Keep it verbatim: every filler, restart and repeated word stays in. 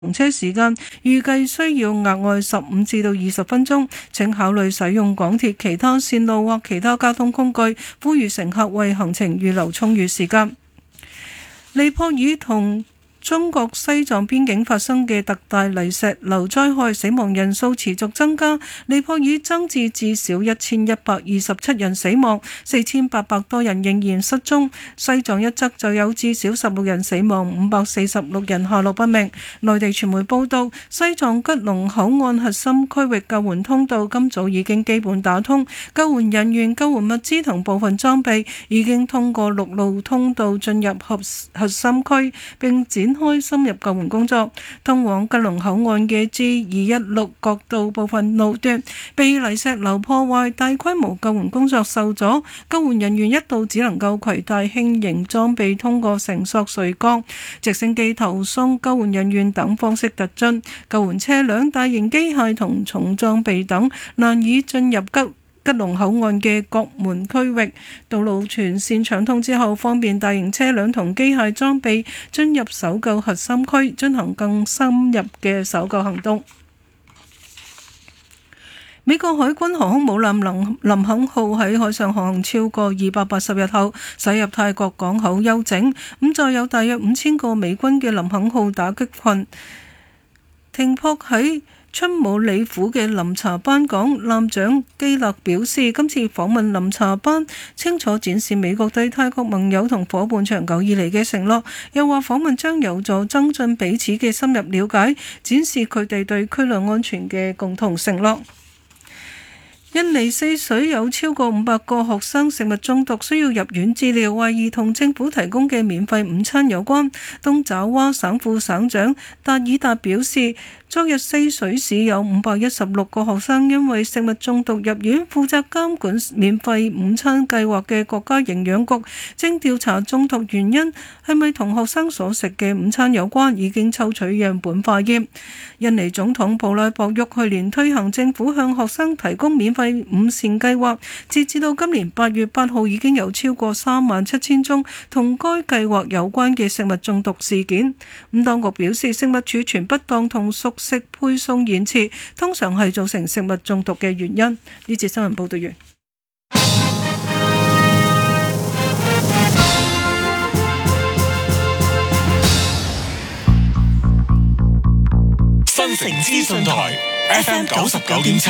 行車時間預計需要額外十五至到二十分鐘，請考慮使用港鐵其他線路或其他交通工具，呼籲乘客為行程預留充裕時間。尼泊爾同中國西藏邊境發生嘅特大泥石流災害，死亡人數持續增加，尼泊爾增至至少一千一百二十七人死亡，四千八百多人仍然失蹤。西藏一側就有至少十六人死亡，五百四十六人下落不明。內地傳媒報道，西藏吉隆口岸核心區域救援通道今早已經基本打通，救援人員、救援物資同部分裝備已經通過陸路通道進入核核心區，並展開深入救援工作。通往吉隆口岸嘅 G 二一六國道部分路段被泥石流破壞，大規模救援工作受阻，救援人員一度只能夠攜帶輕型裝備通過繩索垂降、直升機投送救援人員等方式突進。救援車輛、大型機械同重裝備等難以進入吉吉隆口岸嘅各門區域，道路全線搶通之後，方便大型車輛同機械裝備進入搜救核心區，進行更深入嘅搜救行動。美國海軍航空母艦林林肯號喺海上航行超過二百八十日後駛入泰國港口休整，咁再有大約五千個美軍嘅林肯號打擊群停泊喺春武里府嘅林查班港。艦長基勒表示，今次訪問林查班清楚展示美國對泰國盟友同伙伴長久以嚟嘅承諾，又話訪問將有助增進彼此嘅深入了解，展示佢哋對區內安全嘅共同承諾。印尼四水有超過五百個學生食物中毒，需要入院治療，懷疑同政府提供嘅免費午餐有關。東爪哇省副省長達爾達表示，昨日四水市有五百一十六個學生因為食物中毒入院，負責監管免費午餐計劃嘅國家營養局正調查中毒原因係咪同學生所食嘅午餐有關，已經抽取樣本化驗。印尼總統普拉博沃去年推行政府向學生提供免費午膳計劃，截至到今年八月八號已經有超過三萬七千宗同該計劃有關嘅食物中毒事件。咁當局表示，食物儲存不當同熟食配送延遲通常係造成食物中毒嘅原因。呢節新聞報道完。 新城資訊台 F M 九十九點七